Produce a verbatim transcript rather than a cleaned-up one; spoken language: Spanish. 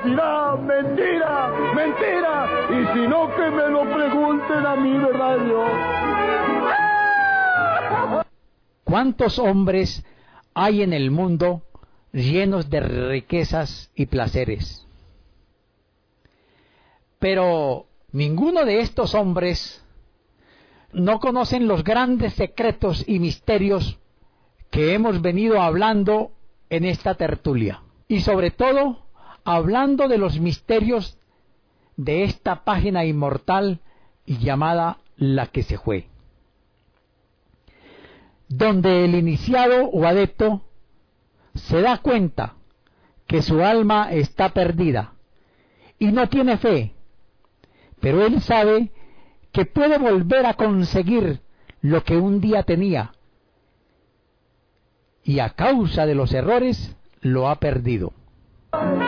decirá, mentira, mentira, y si no que me lo pregunten a mí, ¿verdad, Dios? ¿Cuántos hombres hay en el mundo llenos de riquezas y placeres? Pero ninguno de estos hombres no conocen los grandes secretos y misterios que hemos venido hablando en esta tertulia. Y sobre todo, hablando de los misterios de esta página inmortal llamada La que se fue, donde el iniciado o adepto se da cuenta que su alma está perdida y no tiene fe, pero él sabe que puede volver a conseguir lo que un día tenía, y a causa de los errores lo ha perdido.